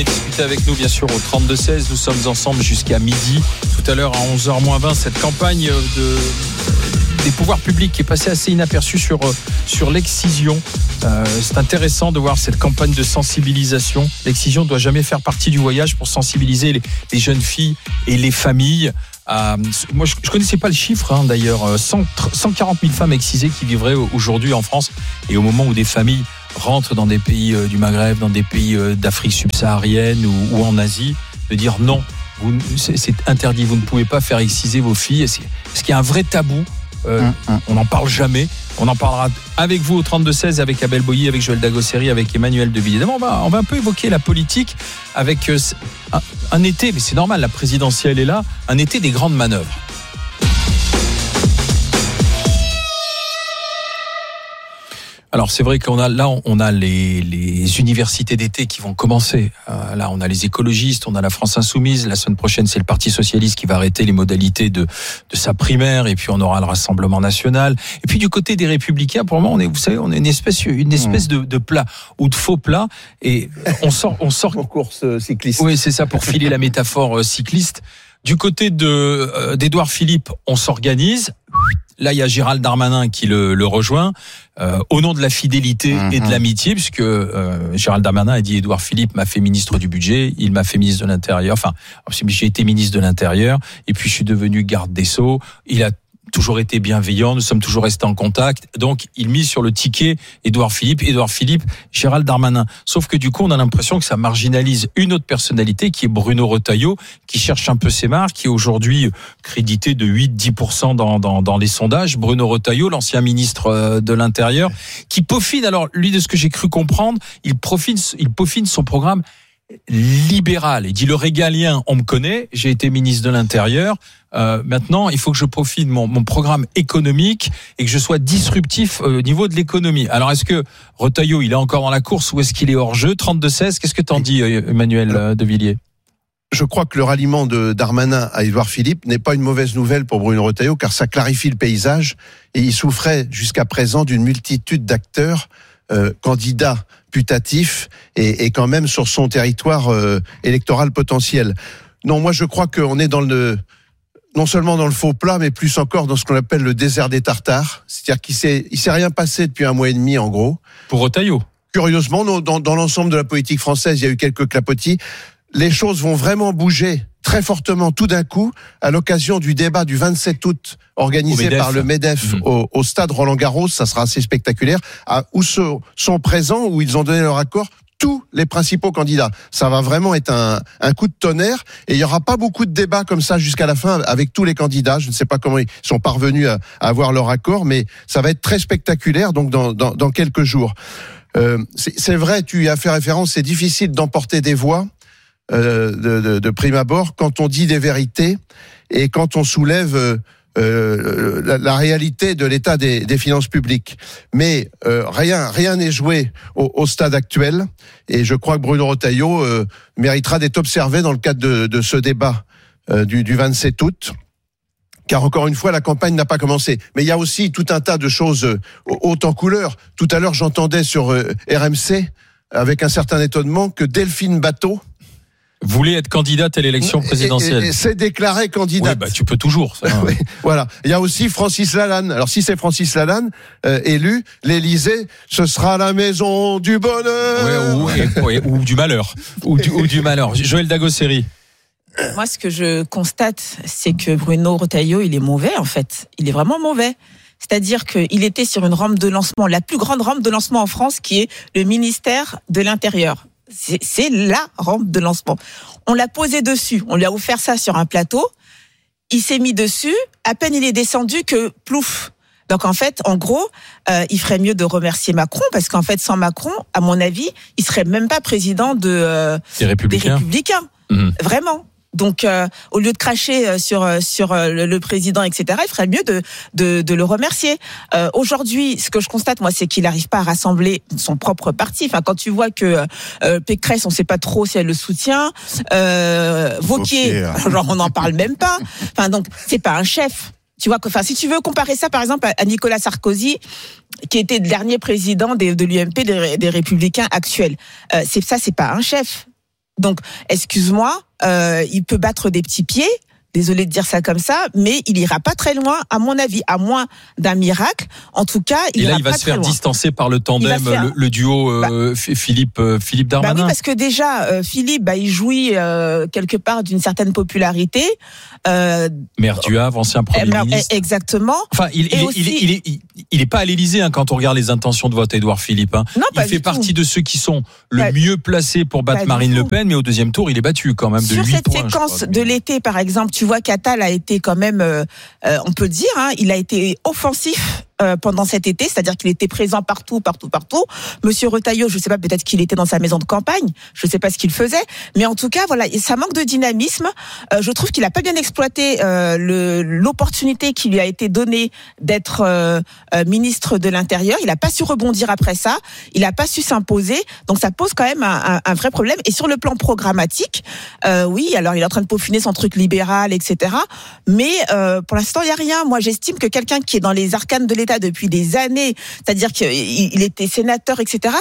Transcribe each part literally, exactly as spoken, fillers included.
Discutez avec nous bien sûr au trente-deux seize, nous sommes ensemble jusqu'à midi. Tout à l'heure à onze heures moins vingt, cette campagne de, des pouvoirs publics qui est passée assez inaperçue sur, sur l'excision. Euh, c'est intéressant de voir cette campagne de sensibilisation. L'excision ne doit jamais faire partie du voyage pour sensibiliser les, les jeunes filles et les familles. Euh, moi je ne connaissais pas le chiffre hein, d'ailleurs, cent quarante mille femmes excisées qui vivraient aujourd'hui en France, et au moment où des familles rentrent dans des pays euh, du Maghreb, dans des pays euh, d'Afrique subsaharienne ou, ou en Asie, de dire non, vous, c'est, c'est interdit, vous ne pouvez pas faire exciser vos filles. Est-ce, est-ce qu'il y a un vrai tabou euh, mmh, mmh. On n'en parle jamais. On en parlera avec vous au trente-deux seize, avec Abel Boilly, avec Joël Dagosseri, avec Emmanuel De Villiers. D'abord, on va, on va un peu évoquer la politique avec euh, un, un été, mais c'est normal, la présidentielle est là, un été des grandes manœuvres. Alors c'est vrai qu'on a là on a les les universités d'été qui vont commencer. Euh, là on a les écologistes, on a la France insoumise. La semaine prochaine c'est le Parti socialiste qui va arrêter les modalités de de sa primaire, et puis on aura le Rassemblement national. Et puis du côté des Républicains, pour le moment on est, vous savez, on est une espèce une espèce de, de plat ou de faux plat, et on sort on sort en course cycliste. Oui c'est ça, pour filer la métaphore cycliste. Du côté de euh, d'Édouard Philippe, on s'organise. Là, il y a Gérald Darmanin qui le, le rejoint euh, au nom de la fidélité mmh. et de l'amitié, puisque euh, Gérald Darmanin a dit Édouard Philippe m'a fait ministre du budget, il m'a fait ministre de l'Intérieur. Enfin, j'ai été ministre de l'Intérieur, et puis je suis devenu garde des Sceaux. Il a toujours été bienveillant, nous sommes toujours restés en contact. Donc, il mise sur le ticket Édouard Philippe, Édouard Philippe, Gérald Darmanin. Sauf que du coup, on a l'impression que ça marginalise une autre personnalité qui est Bruno Retailleau, qui cherche un peu ses marques, qui est aujourd'hui crédité de huit à dix pour cent dans, dans, dans les sondages. Bruno Retailleau, l'ancien ministre de l'Intérieur, qui peaufine, alors lui, de ce que j'ai cru comprendre, il peaufine, il peaufine son programme libéral. Il dit le régalien, on me connaît, j'ai été ministre de l'Intérieur. Euh, maintenant, il faut que je peaufine mon, mon programme économique et que je sois disruptif au niveau de l'économie. Alors, est-ce que Retailleau, il est encore dans la course ou est-ce qu'il est hors jeu? trente-deux seize, qu'est-ce que t'en dis, Emmanuel De Villiers? Je crois que le ralliement de Darmanin à Édouard Philippe n'est pas une mauvaise nouvelle pour Bruno Retailleau, car ça clarifie le paysage, et il souffrait jusqu'à présent d'une multitude d'acteurs euh, candidats putatifs et, et quand même sur son territoire euh, électoral potentiel. Non, moi je crois qu'on est dans le non seulement dans le faux plat, mais plus encore dans ce qu'on appelle le désert des Tartares. C'est-à-dire qu'il s'est, il s'est rien passé depuis un mois et demi, en gros. Pour Retailleau. Curieusement, dans, dans l'ensemble de la politique française, il y a eu quelques clapotis. Les choses vont vraiment bouger très fortement tout d'un coup à l'occasion du débat du vingt-sept août organisé par le MEDEF mmh. au, au stade Roland-Garros. Ça sera assez spectaculaire, à, où sont, sont présents, où ils ont donné leur accord, tous les principaux candidats. Ça va vraiment être un, un coup de tonnerre, et il y aura pas beaucoup de débats comme ça jusqu'à la fin avec tous les candidats. Je ne sais pas comment ils sont parvenus à, à avoir leur accord, mais ça va être très spectaculaire donc dans, dans, dans quelques jours. Euh, c'est, c'est vrai, tu y as fait référence, c'est difficile d'emporter des voix euh, de, de, de prime abord quand on dit des vérités et quand on soulève euh, Euh, la, la réalité de l'état des, des finances publiques. Mais euh, rien rien n'est joué au, au stade actuel, et je crois que Bruno Retailleau euh, méritera d'être observé dans le cadre de, de ce débat euh, du, du vingt-sept août. Car encore une fois, la campagne n'a pas commencé. Mais il y a aussi tout un tas de choses euh, hautes en couleur. Tout à l'heure, j'entendais sur euh, R M C, avec un certain étonnement, que Delphine Batho voulait être candidate à l'élection présidentielle. Et, et, et c'est déclaré candidate. Oui, bah tu peux toujours. Ça, hein. Oui, voilà. Il y a aussi Francis Lalanne. Alors si c'est Francis Lalanne euh, élu, l'Élysée, ce sera la maison du bonheur. Oui, ou, et, ou du malheur, ou du, ou du malheur. Joël Dagosseri. Moi, ce que je constate, c'est que Bruno Retailleau, il est mauvais en fait. Il est vraiment mauvais. C'est-à-dire qu'il était sur une rampe de lancement, la plus grande rampe de lancement en France, qui est le ministère de l'Intérieur. C'est, c'est la rampe de lancement. On l'a posé dessus, on lui a offert ça sur un plateau, il s'est mis dessus, à peine il est descendu que plouf. Donc en fait, en gros, euh, il ferait mieux de remercier Macron, parce qu'en fait, sans Macron, à mon avis, il serait même pas président de, euh, des Républicains. Des Républicains. Mmh. Vraiment. Donc, euh, au lieu de cracher sur sur le, le président, et cetera, il ferait mieux de de, de le remercier. Euh, aujourd'hui, ce que je constate, moi, c'est qu'il n'arrive pas à rassembler son propre parti. Enfin, quand tu vois que euh, Pécresse, on ne sait pas trop si elle le soutient, euh, Wauquiez, genre on n'en parle même pas. Enfin, donc c'est pas un chef. Tu vois que, enfin, si tu veux comparer ça, par exemple, à Nicolas Sarkozy, qui était le dernier président des, de l'U M P, des, des Républicains actuels, euh, c'est ça, c'est pas un chef. Donc, excuse-moi, euh, il peut battre des petits pieds. Désolé de dire ça comme ça, mais il ira pas très loin, à mon avis, à moins d'un miracle. En tout cas, il Et là, ira il va pas se faire très loin. distancer par le tandem, faire... le, le duo euh, bah, Philippe euh, Philippe Darmanin. Bah oui, parce que déjà, euh, Philippe, bah, il jouit euh, quelque part d'une certaine popularité. Euh, maire du Havre, ancien Premier maire, ministre. Exactement. Enfin, il, il, aussi... il, est, il, est, il, est, il est pas à l'Élysée hein, quand on regarde les intentions de vote, Édouard Philippe. Hein. Non, il fait partie tout. de ceux qui sont le pas, mieux placés pour battre Marine Le Pen, mais au deuxième tour, il est battu quand même de Sur huit cette points. Sur cette séquence crois, de l'été, par exemple, tu vois qu'Attal a été quand même, euh, euh, on peut le dire, hein, il a été offensif euh, pendant cet été, c'est-à-dire qu'il était présent partout, partout, partout. Monsieur Retailleau, je ne sais pas, peut-être qu'il était dans sa maison de campagne, je ne sais pas ce qu'il faisait, mais en tout cas, voilà, ça manque de dynamisme. Euh, je trouve qu'il n'a pas bien exploité euh, le, l'opportunité qui lui a été donnée d'être euh, euh, ministre de l'Intérieur. Il n'a pas su rebondir après ça, il n'a pas su s'imposer, donc ça pose quand même un, un, un vrai problème. Et sur le plan programmatique, euh, oui, alors il est en train de peaufiner son truc libéral, et cetera. Mais euh, pour l'instant, il n'y a rien. Moi, j'estime que quelqu'un qui est dans les arcanes de l'État depuis des années, c'est-à-dire qu'il était sénateur, et cetera,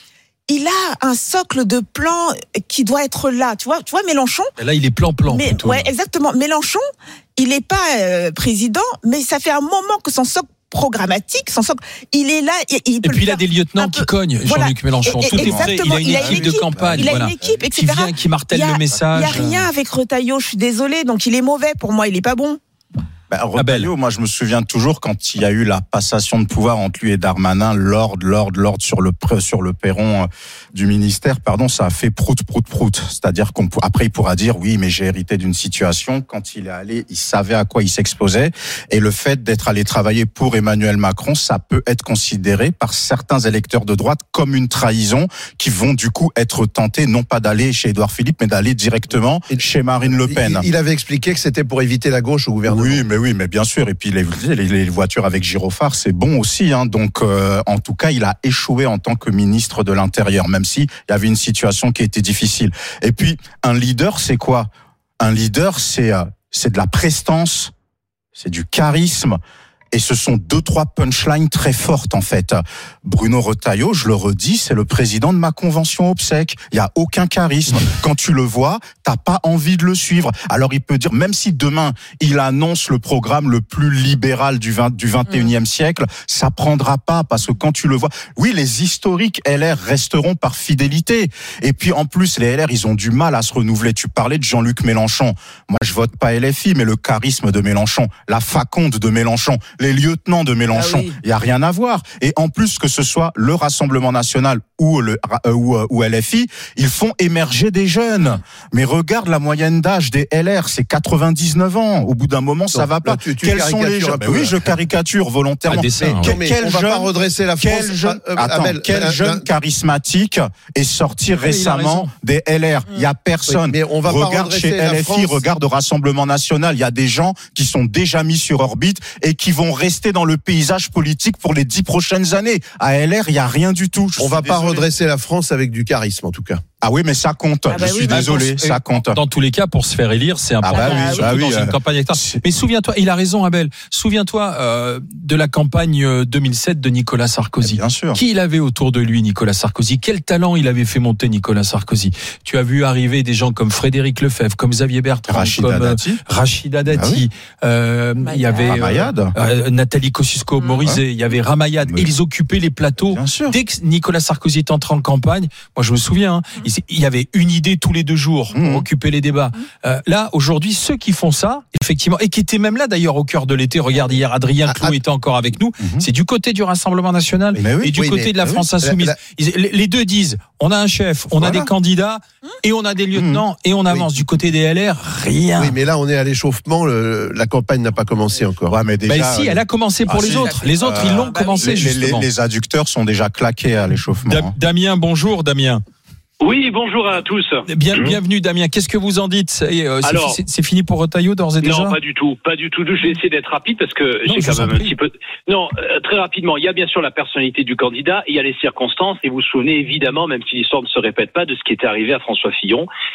il a un socle de plans qui doit être là. Tu vois, tu vois Mélenchon. Et là, il est plan-plan. Mais, plutôt, ouais, là. exactement. Mélenchon, il n'est pas euh, président, mais ça fait un moment que son socle programmatique, son socle, il est là. Il, il peut et puis il a des lieutenants qui cognent, Jean-Luc voilà. Mélenchon. Et, et, Tout est prêt. Il a une, il a une équipe, équipe de campagne, il a voilà, une équipe, et cetera. Qui vient, qui martèle a, le message. Il n'y a rien avec Retailleau. Je suis désolée. Donc il est mauvais pour moi. Il n'est pas bon. Ben, Retailleau, moi je me souviens toujours quand il y a eu la passation de pouvoir entre lui et Darmanin, l'ordre, l'ordre, l'ordre sur le sur le perron du ministère, pardon, ça a fait prout, prout, prout. C'est-à-dire qu'on après il pourra dire oui, mais j'ai hérité d'une situation. Quand il est allé, il savait à quoi il s'exposait, et le fait d'être allé travailler pour Emmanuel Macron, ça peut être considéré par certains électeurs de droite comme une trahison, qui vont du coup être tentés non pas d'aller chez Édouard Philippe, mais d'aller directement et chez Marine Le Pen. Il, il avait expliqué que c'était pour éviter la gauche au gouvernement. Oui, mais oui, mais bien sûr. Et puis les, les, les voitures avec gyrophare, c'est bon aussi. Hein. Donc, euh, en tout cas, il a échoué en tant que ministre de l'Intérieur, même si il y avait une situation qui était difficile. Et puis, un leader, c'est quoi ? Un leader, c'est euh, c'est de la prestance, c'est du charisme. Et ce sont deux, trois punchlines très fortes, en fait. Bruno Retailleau, je le redis, c'est le président de ma convention obsèque. Il y a aucun charisme. Quand tu le vois, t'as pas envie de le suivre. Alors, il peut dire, même si demain, il annonce le programme le plus libéral du vingt, du vingt et unième siècle, ça prendra pas, parce que quand tu le vois, oui, les historiques L R resteront par fidélité. Et puis, en plus, les L R, ils ont du mal à se renouveler. Tu parlais de Jean-Luc Mélenchon. Moi, je vote pas L F I, mais le charisme de Mélenchon, la faconde de Mélenchon, les lieutenants de Mélenchon, il ah oui. y a rien à voir. Et en plus, que ce soit le Rassemblement National ou le euh, ou, ou L F I, ils font émerger des jeunes. Mais regarde la moyenne d'âge des L R, c'est quatre-vingt-dix-neuf ans. Au bout d'un moment, ça Donc, va pas. Là, tu, tu Quels sont les jeunes ? Ben oui, je caricature volontairement. Dessin, mais, mais quel on jeune, va pas redresser la France. Quel jeune, euh, attends, Abel, quel euh, jeune euh, charismatique est sorti oui, récemment des L R ? Il y a personne. Oui, mais on va regarde pas chez L F I, France. Regarde au Rassemblement National, il y a des gens qui sont déjà mis sur orbite et qui vont rester dans le paysage politique pour les dix prochaines années. À L R, il y a rien du tout. Je on va désolé. pas redresser la France avec du charisme, en tout cas. Ah oui, mais ça compte. Ah bah je oui, suis bah désolé, bon, ça compte. Dans tous les cas, pour se faire élire, c'est important. Ah bah oui, surtout bah oui, dans euh, une campagne électorale. Mais souviens-toi, il a raison, Abel. Souviens-toi euh, de la campagne deux mille sept de Nicolas Sarkozy. Bien sûr. Qui il avait autour de lui, Nicolas Sarkozy ? Quel talent il avait fait monter Nicolas Sarkozy ? Tu as vu arriver des gens comme Frédéric Lefebvre, comme Xavier Bertrand, Rachida comme Dati. Euh, Rachida Dati. Ah oui. euh, il y avait Ramayad. euh, Nathalie Kosciusko-Morizet. Il y avait Ramayad. Oui. Et ils occupaient les plateaux. Bien sûr. Dès que Nicolas Sarkozy est entré en campagne, moi je me souviens, hein, il y avait une idée tous les deux jours pour Mmh. occuper les débats. Euh, là, aujourd'hui, ceux qui font ça, effectivement, et qui étaient même là d'ailleurs au cœur de l'été, regarde hier, Adrien Clou était encore avec nous, mmh. c'est du côté du Rassemblement National mais oui, et du oui, côté mais, de la France oui, Insoumise. la, la... Ils, les deux disent, on a un chef, on voilà. a des candidats, et on a des lieutenants, mmh. et on avance. Oui. Du côté des L R, rien. Oui, mais là, on est à l'échauffement, le, la campagne n'a pas commencé encore. Ouais, mais déjà, bah, si, elle a commencé pour ah, les si, autres. Les autres, euh, ils l'ont bah, commencé, les, justement. Les, les adducteurs sont déjà claqués à l'échauffement. Da- Damien, bonjour, Damien. Oui, bonjour à tous. Bien, bienvenue Damien. Qu'est-ce que vous en dites ? euh, c'est, Alors, c'est, c'est fini pour Retailleau d'ores et déjà ? Non, pas du tout, pas du tout. Je vais essayer d'être rapide parce que non, j'ai quand même un prie. petit peu. Non, euh, très rapidement. Il y a bien sûr la personnalité du candidat, il y a les circonstances, et vous vous souvenez évidemment, même si l'histoire ne se répète pas, de ce qui était arrivé à François Fillon, mmh.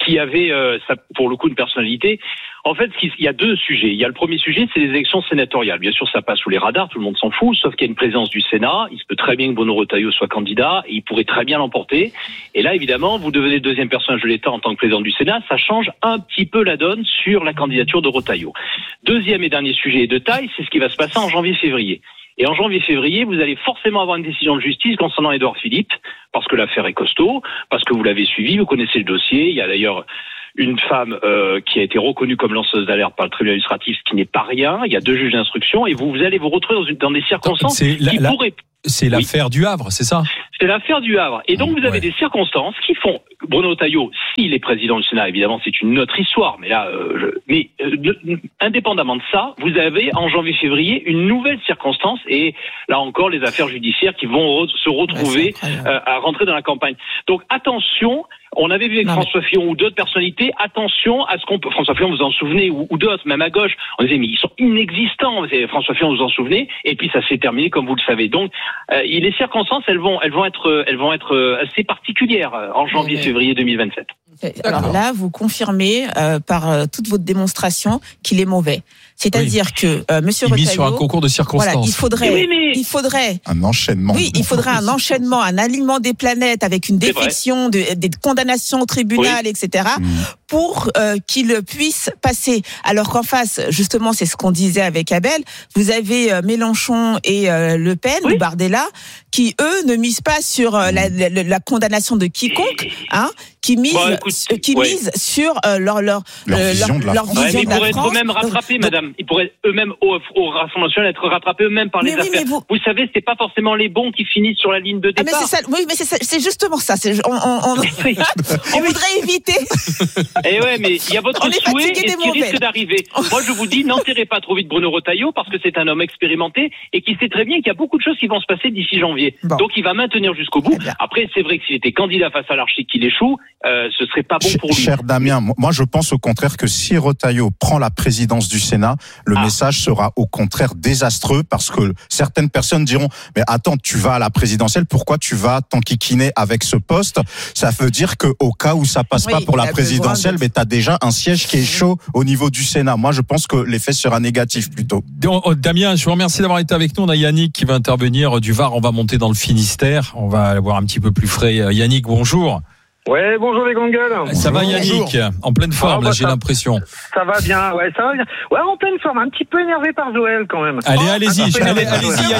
qui avait, euh, ça, pour le coup, une personnalité. En fait, il y a deux sujets. Il y a le premier sujet, c'est les élections sénatoriales. Bien sûr, ça passe sous les radars, tout le monde s'en fout, sauf qu'il y a une présence du Sénat. Il se peut très bien que Bruno Retailleau soit candidat, et il pourrait très bien l'emporter. Et là, évidemment, vous devenez deuxième personnage de l'État en tant que président du Sénat. Ça change un petit peu la donne sur la candidature de Retailleau. Deuxième et dernier sujet de taille, c'est ce qui va se passer en janvier-février. Et en janvier-février, vous allez forcément avoir une décision de justice concernant Édouard Philippe, parce que l'affaire est costaud, parce que vous l'avez suivi, vous connaissez le dossier. Il y a d'ailleurs une femme euh, qui a été reconnue comme lanceuse d'alerte par le tribunal administratif, ce qui n'est pas rien. Il y a deux juges d'instruction, et vous, vous allez vous retrouver dans, une, dans des circonstances c'est la, qui la, pourraient... C'est l'affaire oui. du Havre, c'est ça? C'est l'affaire du Havre. Et donc, vous avez ouais. des circonstances qui font... Bruno Retailleau, s'il est président du Sénat, évidemment, c'est une autre histoire. Mais là, euh, je... mais euh, de... indépendamment de ça, vous avez en janvier-février une nouvelle circonstance, et là encore, les affaires judiciaires qui vont re- se retrouver ouais, euh, à rentrer dans la campagne. Donc, attention... On avait vu avec non, François mais... Fillon ou d'autres personnalités, attention à ce qu'on peut... François Fillon, vous en souvenez, ou, ou d'autres, même à gauche, on disait, mais ils sont inexistants. François Fillon, vous en souvenez, et puis ça s'est terminé, comme vous le savez. Donc, euh, les circonstances, elles vont, elles vont être, elles vont être assez particulières en janvier-février deux mille vingt-sept. Alors là, vous confirmez euh, par euh, toute votre démonstration qu'il est mauvais. C'est-à-dire oui. que euh, Monsieur il Retailleau, mise sur un concours de circonstances. Voilà, il faudrait, oui, mais... il faudrait un enchaînement. Oui, il faudrait un enchaînement, un alignement des planètes avec une défection, de, des condamnations au tribunal, oui. et cetera, mmh. pour euh, qu'il puisse passer. Alors qu'en face, justement, c'est ce qu'on disait avec Abel. Vous avez euh, Mélenchon et euh, Le Pen, oui. ou Bardella, qui eux ne misent pas sur euh, la, la, la condamnation de quiconque, hein, qui misent, bon, écoute, qui ouais. misent sur euh, leur leur leur euh, vision de la leur France. Ouais, mais ils pourraient France. être eux-mêmes rattrapés, donc, madame. Ils pourraient eux-mêmes au, au Rassemblement national être rattrapés eux-mêmes par les oui, affaires. Vous... vous savez, c'est pas forcément les bons qui finissent sur la ligne de départ. Ah mais c'est ça. Oui, mais c'est ça, c'est justement ça. C'est on on, on, on voudrait éviter. Et ouais, mais il y a votre souhait et ce qui risque d'arriver. Moi, je vous dis, n'enterrez pas trop vite Bruno Retailleau parce que c'est un homme expérimenté et qui sait très bien qu'il y a beaucoup de choses qui vont se passer d'ici janvier. Bon. Donc, il va maintenir jusqu'au bout. Après, c'est vrai que s'il était candidat face à l'Archi qu'il échoue, euh, ce serait pas bon pour lui. Cher Damien, moi, je pense au contraire que si Retailleau prend la présidence du Sénat, le ah. message sera au contraire désastreux parce que certaines personnes diront mais attends, tu vas à la présidentielle, pourquoi tu vas t'enquiquiner avec ce poste? Ça veut dire que au cas où ça passe oui, pas pour la présidentielle, de... mais t'as déjà un siège qui est chaud au niveau du Sénat. Moi, je pense que l'effet sera négatif plutôt. Damien, je vous remercie d'avoir été avec nous. On a Yannick qui va intervenir du Var. On va monter dans le Finistère. On va avoir un petit peu plus frais. Yannick, bonjour. Ouais, bonjour les grandes gueules. Ça va Yannick? Bonjour. En pleine forme, ah, bah, là, j'ai ça, l'impression. Ça va bien, ouais, ça va bien. Ouais, en pleine forme, un petit peu énervé par Joël quand même. Allez, oh, allez-y, allez, allez-y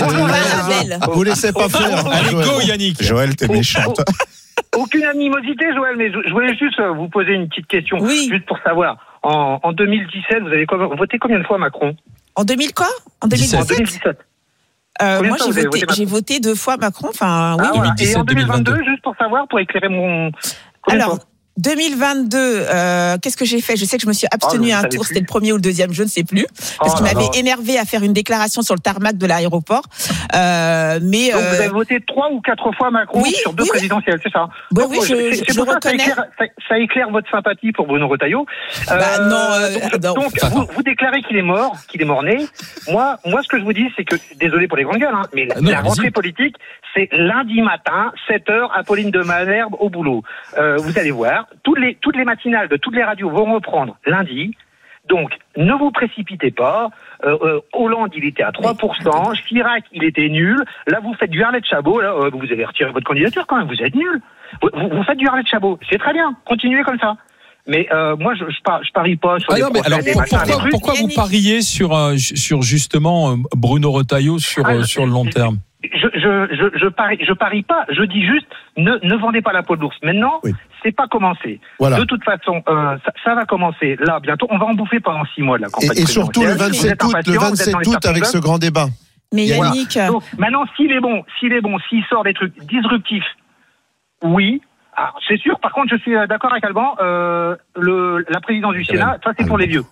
Yannick. Vous laissez pas faire. Allez, go Yannick. Joël, t'es méchante. Aucune animosité Joël, mais je voulais juste vous poser une petite question, oui. juste pour savoir. En, en deux mille dix-sept, vous avez voté combien de fois Macron? En deux mille quoi? En deux mille dix-sept. En deux mille dix-sept. Euh, moi, j'ai voté, voté j'ai voté deux fois Macron. Enfin, oui. Ah, voilà. Et en deux mille vingt-deux, juste pour savoir, pour éclairer mon. Combien Alors, deux mille vingt-deux, euh, qu'est-ce que j'ai fait? Je sais que je me suis abstenue oh, à un tour, c'était le premier ou le deuxième, je ne sais plus, parce oh, qu'il m'avait énervé à faire une déclaration sur le tarmac de l'aéroport. Euh, mais donc euh... vous avez voté trois ou quatre fois Macron oui, sur deux oui, présidentielles, oui. c'est ça? Oui, donc, oui, je, c'est, c'est je reconnais. Ça éclaire, ça, ça éclaire votre sympathie pour Bruno Retailleau. Bah, euh, non, euh, donc, non. donc vous, vous déclarez qu'il est mort, qu'il est mort-né. Moi, moi, ce que je vous dis, c'est que, désolé pour les grandes gueules, hein, mais non, la rentrée politique, c'est lundi matin, sept heures, Apolline de Malherbe au boulot. Euh, vous allez voir, toutes les, toutes les matinales de toutes les radios vont reprendre lundi. Donc, ne vous précipitez pas. Euh, euh, Hollande, il était à trois pour cent. Chirac, il était nul. Là, vous faites du Arlette Chabot. Là, euh, vous avez retiré votre candidature quand même. Vous êtes nul. Vous, vous faites du Arlette Chabot. C'est très bien. Continuez comme ça. Mais euh, moi, je, je, par, je parie pas sur ah les non, mais alors, des pourquoi, machins, pourquoi, pourquoi vous pariez sur, euh, sur justement Bruno Retailleau sur, ah, euh, sur le long terme? Je, je, je, je parie, je parie pas. Je dis juste, ne, ne vendez pas la peau de l'ours. Maintenant, oui. c'est pas commencé. Voilà. De toute façon, euh, ça, ça va commencer là bientôt. On va en bouffer pendant six mois de la campagne. Et, et surtout le vingt-sept août, le vingt-sept août avec ce grand débat. Mais Yannick, voilà. Donc, maintenant, s'il est bon, s'il est bon, s'il sort des trucs disruptifs, oui. Alors, c'est sûr. Par contre, je suis d'accord avec Alban. Euh, le, la présidence du Sénat, ça c'est pour les vieux.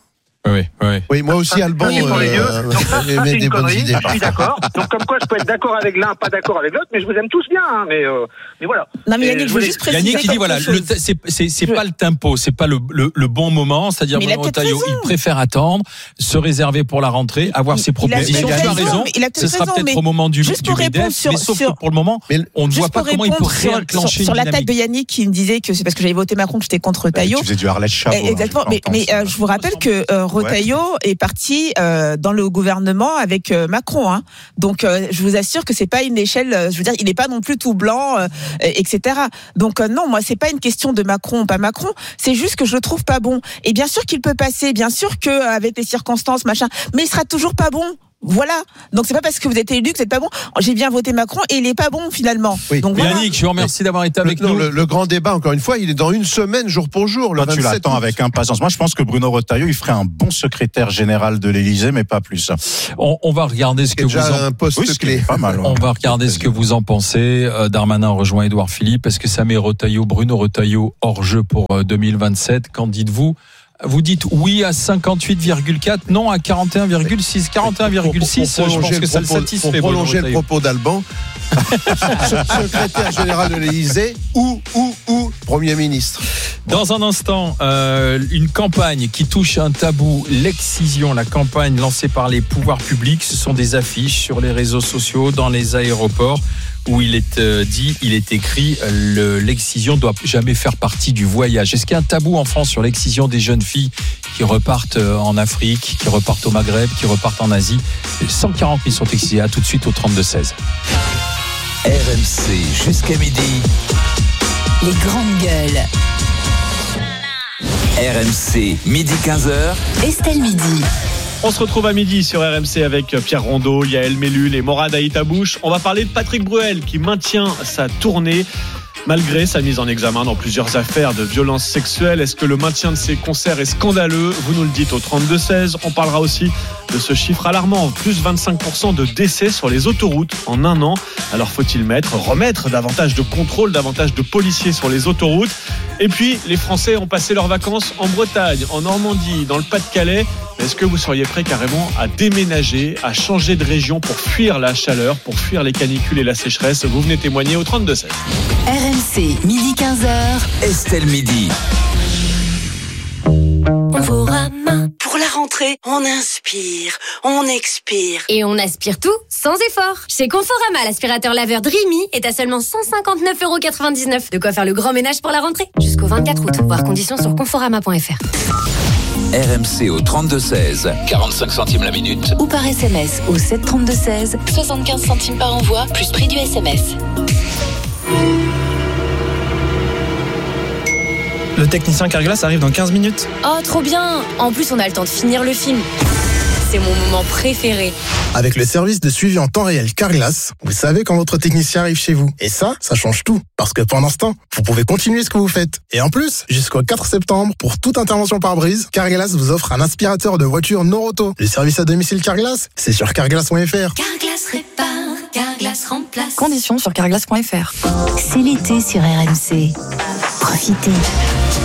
Oui, oui. Oui, moi aussi, Alban, oui, pour les yeux. euh, Donc ça, ça c'est des une bonnes connerie, idées. je suis d'accord. Donc comme quoi, je peux être d'accord avec l'un, pas d'accord avec l'autre, mais je vous aime tous bien, hein, mais, euh, mais voilà. Non, mais Et Yannick, je veux voulais- juste préciser. Yannick qui dit voilà, quelque le, chose. c'est c'est c'est Je- pas le tempo, c'est pas le, le le bon moment, c'est-à-dire Mais il a Bruno peut-être Retailleau, raison. il préfère attendre, se réserver pour la rentrée, avoir Il- ses il a propositions. peut-être Tu as raison, raison. mais il a peut-être Ce sera raison, peut-être mais au moment du juste du pour répondre MEDEF, sur- mais sauf sur- que pour le moment, Mais on ne Juste voit pas pour comment il peut répondre sur- réenclencher sur, sur une l'attaque dynamique. de Yannick qui me disait que c'est parce que j'avais voté Macron que j'étais contre Retailleau. Tu faisais du Arlette Chabot. Eh, Exactement, hein, mais, j'entends mais ça. euh, je vous rappelle que euh, Retailleau est parti euh, dans le gouvernement avec euh, Macron, hein. Donc euh, je vous assure que c'est pas une échelle. euh, Je veux dire, il n'est pas non plus tout blanc, euh, et cetera. Donc euh, non, moi c'est pas une question de Macron ou pas Macron. C'est juste que je le trouve pas bon. Et bien sûr qu'il peut passer, bien sûr que euh, avec les circonstances machin, mais il sera toujours pas bon. Voilà. Donc c'est pas parce que vous êtes élu que vous êtes pas bon. J'ai bien voté Macron et il est pas bon finalement. Oui. Donc voilà. Yannick, je vous remercie d'avoir été avec le, non, nous. le, le grand débat, encore une fois, il est dans une semaine, jour pour jour. Le Toi, tu vingt-sept l'attends août. avec impatience. Moi, je pense que Bruno Retailleau, il ferait un bon secrétaire général de l'Élysée, mais pas plus. On, on va regarder ce C'est que vous déjà en un poste Oui, ce qui est clé. pas mal. On ouais. va regarder ce que vous en pensez. Euh, Darmanin rejoint Édouard Philippe. Est-ce que ça met Retailleau, Bruno Retailleau hors jeu pour euh, deux mille vingt-sept? Qu'en dites-vous? Vous dites oui à cinquante-huit virgule quatre, non à quarante et un virgule six. quarante et un virgule six, Pour- pour je pense prolonger que ça le le propos- satisfait. Pour Bruno prolonger le Retailleau. propos d'Alban, secrétaire général de l'Élysée ou, ou, ou Premier ministre. Dans un instant, euh, une campagne qui touche un tabou, l'excision, la campagne lancée par les pouvoirs publics. Ce sont des affiches sur les réseaux sociaux, dans les aéroports, où il est euh, dit, il est écrit, euh, le, l'excision doit jamais faire partie du voyage. Est-ce qu'il y a un tabou en France sur l'excision des jeunes filles qui repartent euh, en Afrique, qui repartent au Maghreb, qui repartent en Asie? cent quarante mille sont excisés. À tout de suite au trente-deux seize. R M C jusqu'à midi. Les grandes gueules. R M C, midi quinze heures. Estelle Midi. On se retrouve à midi sur R M C avec Pierre Rondeau, Yael Mellul et Morad Aïtabouche. On va parler de Patrick Bruel qui maintient sa tournée malgré sa mise en examen dans plusieurs affaires de violences sexuelles. Est-ce que le maintien de ses concerts est scandaleux? Vous nous le dites au trente-deux seize. On parlera aussi de ce chiffre alarmant, plus vingt-cinq pour cent de décès sur les autoroutes en un an. Alors faut-il mettre, remettre davantage de contrôle, davantage de policiers sur les autoroutes? Et puis, les Français ont passé leurs vacances en Bretagne, en Normandie, dans le Pas-de-Calais. Est-ce que vous seriez prêt carrément à déménager, à changer de région pour fuir la chaleur, pour fuir les canicules et la sécheresse? Vous venez témoigner au trente-deux seize. R M C, midi quinze heures. Estelle Midi. Conforama. Pour la rentrée, on inspire, on expire. Et on aspire tout sans effort. Chez Conforama, l'aspirateur laveur Dreamy est à seulement cent cinquante-neuf euros quatre-vingt-dix-neuf. De quoi faire le grand ménage pour la rentrée. Jusqu'au vingt-quatre août. Voir conditions sur conforama point f r. R M C au trente-deux seize, quarante-cinq centimes la minute. Ou par S M S au sept trente-deux seize. soixante-quinze centimes par envoi, plus prix du S M S. Le technicien Carglass arrive dans quinze minutes. Oh, trop bien. En plus, on a le temps de finir le film. C'est mon moment préféré. Avec le service de suivi en temps réel Carglass, vous savez quand votre technicien arrive chez vous. Et ça, ça change tout. Parce que pendant ce temps, vous pouvez continuer ce que vous faites. Et en plus, jusqu'au quatre septembre, pour toute intervention par brise, Carglass vous offre un aspirateur de voiture Noroto. Le service à domicile Carglass, c'est sur carglass point f r. Carglass répare, Carglass remplace. Conditions sur carglass point f r. C'est l'été sur R M C. Profitez.